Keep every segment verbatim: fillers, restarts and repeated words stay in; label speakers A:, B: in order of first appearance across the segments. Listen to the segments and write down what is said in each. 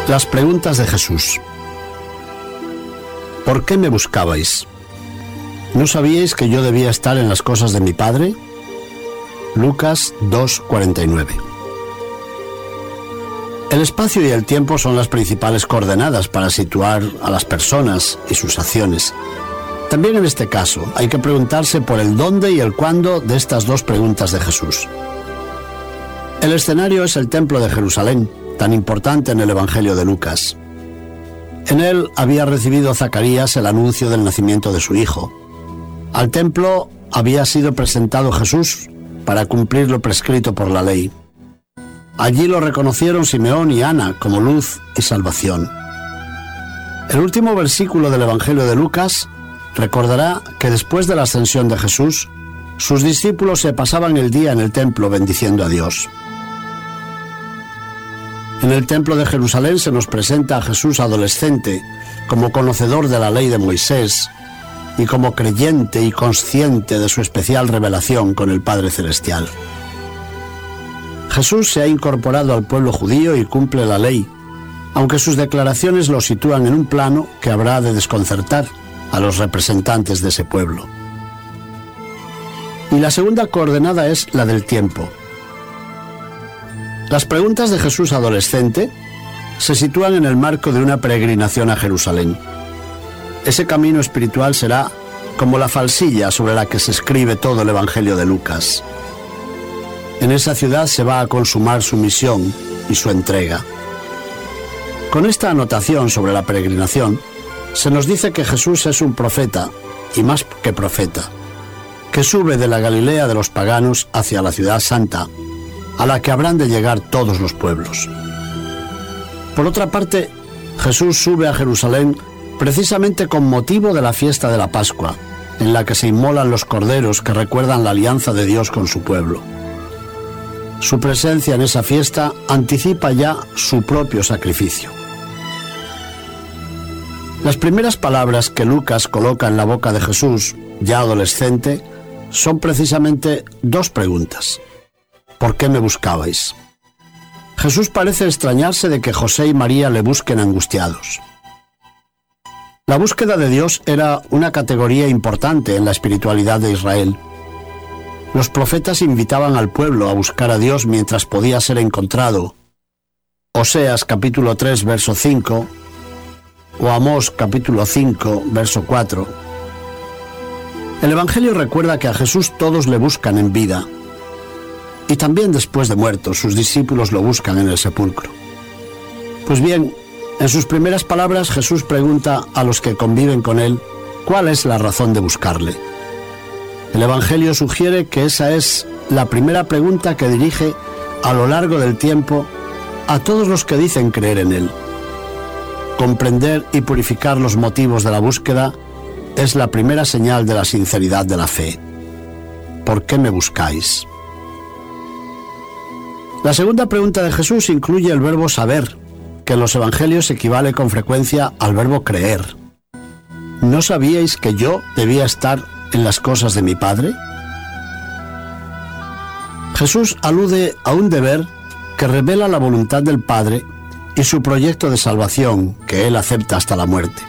A: Las preguntas de Jesús. ¿Por qué me buscabais? ¿No sabíais que yo debía estar en las cosas de mi Padre? Lucas dos, cuarenta y nueve. El espacio y el tiempo son las principales coordenadas para situar a las personas y sus acciones. También en este caso hay que preguntarse por el dónde y el cuándo de estas dos preguntas de Jesús. El escenario es el Templo de Jerusalén, tan importante en el Evangelio de Lucas. En él había recibido Zacarías el anuncio del nacimiento de su hijo. Al templo había sido presentado Jesús para cumplir lo prescrito por la ley. Allí lo reconocieron Simeón y Ana como luz y salvación. El último versículo del Evangelio de Lucas recordará que después de la ascensión de Jesús, sus discípulos se pasaban el día en el templo bendiciendo a Dios. En el templo de Jerusalén se nos presenta a Jesús adolescente, como conocedor de la ley de Moisés y como creyente y consciente de su especial revelación con el Padre Celestial. Jesús se ha incorporado al pueblo judío y cumple la ley, aunque sus declaraciones lo sitúan en un plano que habrá de desconcertar a los representantes de ese pueblo. Y la segunda coordenada es la del tiempo. Las preguntas de Jesús adolescente se sitúan en el marco de una peregrinación a Jerusalén. Ese camino espiritual será como la falsilla sobre la que se escribe todo el Evangelio de Lucas. En esa ciudad se va a consumar su misión y su entrega. Con esta anotación sobre la peregrinación, se nos dice que Jesús es un profeta, y más que profeta, que sube de la Galilea de los paganos hacia la ciudad santa, a la que habrán de llegar todos los pueblos. Por otra parte, Jesús sube a Jerusalén precisamente con motivo de la fiesta de la Pascua, en la que se inmolan los corderos que recuerdan la alianza de Dios con su pueblo. Su presencia en esa fiesta anticipa ya su propio sacrificio. Las primeras palabras que Lucas coloca en la boca de Jesús, ya adolescente, son precisamente dos preguntas. ¿Por qué me buscabais? Jesús parece extrañarse de que José y María le busquen angustiados. La búsqueda de Dios era una categoría importante en la espiritualidad de Israel. Los profetas invitaban al pueblo a buscar a Dios mientras podía ser encontrado. Oseas capítulo tres, verso cinco, o Amós capítulo cinco, verso cuatro. El Evangelio recuerda que a Jesús todos le buscan en vida. Y también después de muerto, sus discípulos lo buscan en el sepulcro. Pues bien, en sus primeras palabras Jesús pregunta a los que conviven con él cuál es la razón de buscarle. El Evangelio sugiere que esa es la primera pregunta que dirige a lo largo del tiempo a todos los que dicen creer en él. Comprender y purificar los motivos de la búsqueda es la primera señal de la sinceridad de la fe. ¿Por qué me buscáis? La segunda pregunta de Jesús incluye el verbo saber, que en los evangelios equivale con frecuencia al verbo creer. ¿No sabíais que yo debía estar en las cosas de mi Padre? Jesús alude a un deber que revela la voluntad del Padre y su proyecto de salvación que él acepta hasta la muerte.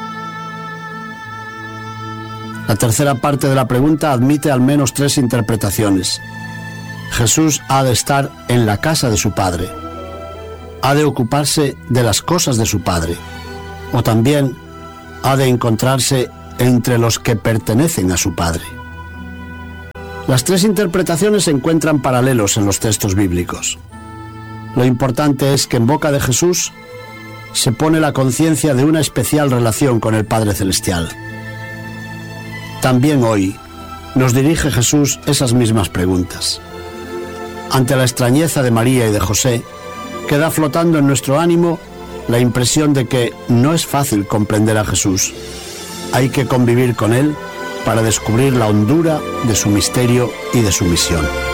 A: La tercera parte de la pregunta admite al menos tres interpretaciones. Jesús ha de estar en la casa de su Padre, ha de ocuparse de las cosas de su Padre, o también ha de encontrarse entre los que pertenecen a su Padre. Las tres interpretaciones se encuentran paralelos en los textos bíblicos. Lo importante es que en boca de Jesús se pone la conciencia de una especial relación con el Padre Celestial. También hoy nos dirige Jesús esas mismas preguntas. Ante la extrañeza de María y de José, queda flotando en nuestro ánimo la impresión de que no es fácil comprender a Jesús. Hay que convivir con él para descubrir la hondura de su misterio y de su misión.